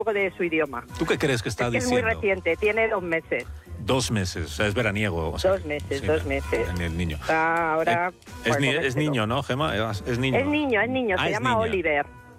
poco de su idioma. ¿Tú qué crees que está Es diciendo? muy reciente, tiene 2 meses. 2 meses, o sea, es veraniego. O sea, 2 meses, 2 meses. El niño. Está ahora... Es niño, ¿no, Gemma? Es niño. Es niño, Ah, se es llama niña. Oliver.